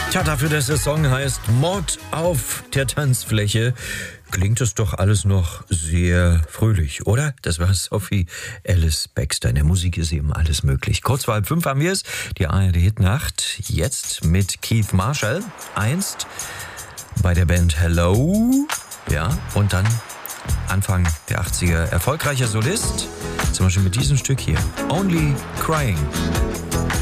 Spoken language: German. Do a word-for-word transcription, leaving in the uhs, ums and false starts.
Tja, dafür, dass der Song heißt Mord auf der Tanzfläche, klingt es doch alles noch sehr fröhlich, oder? Das war Sophie Alice Baxter. In der Musik ist eben alles möglich. Kurz vor halb fünf haben wir es, die A R D-Hitnacht. Jetzt mit Keith Marshall, einst bei der Band Hello. Ja, und dann Anfang der achtziger erfolgreicher Solist. Zum Beispiel mit diesem Stück hier, Only Crying.